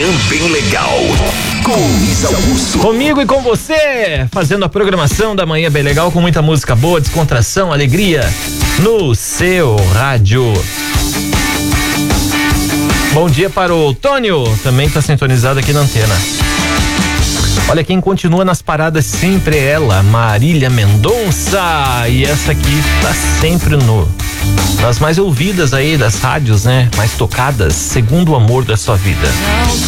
Manhã Bem Legal, com Luiz Augusto. Comigo e com você, fazendo a programação da Manhã Bem Legal com muita música boa, descontração, alegria, no seu rádio. Bom dia para o Tônio, também está sintonizado aqui na antena. Olha, quem continua nas paradas sempre é ela, Marília Mendonça. E essa aqui tá sempre nas mais ouvidas aí das rádios, né? Mais tocadas, Segundo o Amor da Sua Vida.